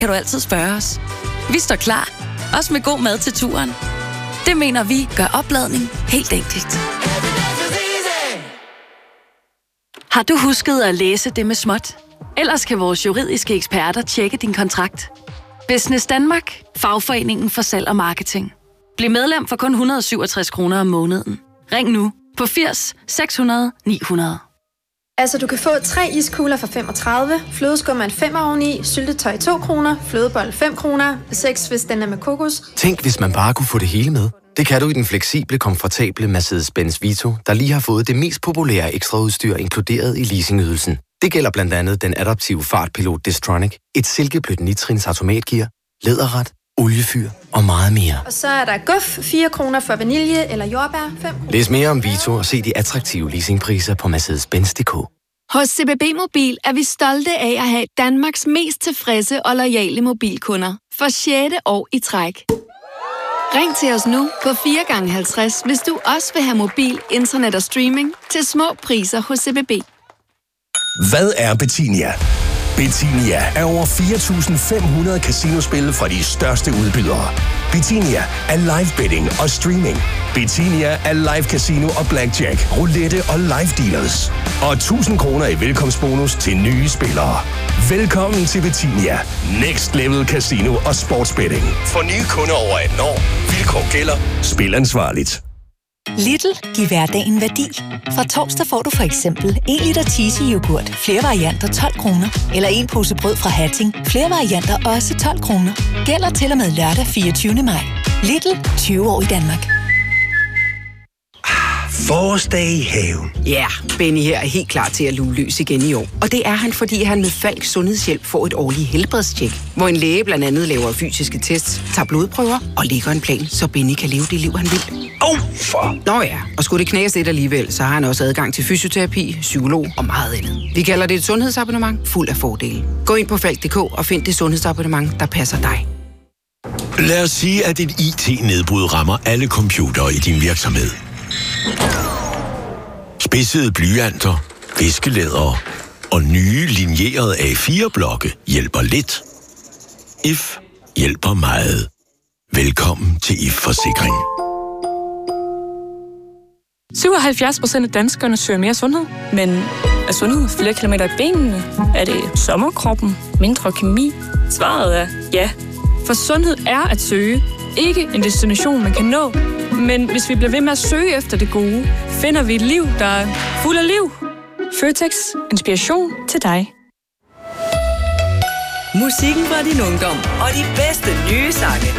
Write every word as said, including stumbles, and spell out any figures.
kan du altid spørge os. Vi står klar, også med god mad til turen. Det mener vi gør opladning helt enkelt. Har du husket at læse det med småt? Ellers kan vores juridiske eksperter tjekke din kontrakt. Business Danmark, fagforeningen for salg og marketing. Bliv medlem for kun et hundrede og syvogtres kroner om måneden. Ring nu på firs seks hundrede ni hundrede. Altså, du kan få tre iskugler for femogtredive, flødeskum en femmer oveni, syltetøj to kroner, flødebold fem kroner, seks hvis den er med kokos. Tænk, hvis man bare kunne få det hele med. Det kan du i den fleksible, komfortable Mercedes-Benz Vito, der lige har fået det mest populære ekstraudstyr inkluderet i leasingydelsen. Det gælder blandt andet den adaptive fartpilot Distronic, et silkeblødt nitrins automatgear, læderret, oliefyr og meget mere. Og så er der guf, fire kroner for vanilje eller jordbær, fem kroner. Læs mere om Vito og se de attraktive leasingpriser på mercedes benz punktum d k. Hos C B B Mobil er vi stolte af at have Danmarks mest tilfredse og loyale mobilkunder. For sjette år i træk. Ring til os nu på fire gange halvtreds, hvis du også vil have mobil, internet og streaming til små priser hos C B B. Hvad er Betinia? Betinia er over fire tusind fem hundrede casinospil fra de største udbydere. Betinia er live betting og streaming. Betinia er live casino og blackjack, roulette og live dealers. Og tusind kroner i velkomstbonus til nye spillere. Velkommen til Betinia. Next Level Casino og Sportsbetting. For nye kunder over atten år. Vilkår gælder. Spil ansvarligt. Lidl giver hverdagen værdi. Fra torsdag får du for eksempel en liter cheesy yoghurt, flere varianter tolv kroner. Eller en pose brød fra Hatting, flere varianter også tolv kroner. Gælder til og med lørdag fireogtyvende maj. Lidl, tyve år i Danmark. Forårsdag i haven. Ja, yeah, Benny her er helt klar til at luge løs igen i år. Og det er han, fordi han med Falks sundhedshjælp får et årligt helbredstjek, hvor en læge blandt andet laver fysiske tests, tager blodprøver og lægger en plan, så Benny kan leve det liv, han vil. Åh, oh, for... Nå ja, og skulle det knæse lidt alligevel, så har han også adgang til fysioterapi, psykolog og meget andet. Vi kalder det et sundhedsabonnement fuld af fordele. Gå ind på falk punktum d k og find det sundhedsabonnement, der passer dig. Lad os sige, at et I T-nedbrud rammer alle computere i din virksomhed. Spidsede blyanter, viskelædere og nye linjerede A fire blokke hjælper lidt. I F hjælper meget. Velkommen til I F Forsikring. syvoghalvfjerds procent af danskerne søger mere sundhed. Men er sundhed flere kilometer i benene? Er det sommerkroppen? Mindre kemi? Svaret er ja. For sundhed er at søge. Ikke en destination, man kan nå. Men hvis vi bliver ved med at søge efter det gode, finder vi et liv, der er fuld af liv. Føtex. Inspiration til dig. Musikken fra din ungdom og de bedste nye sange.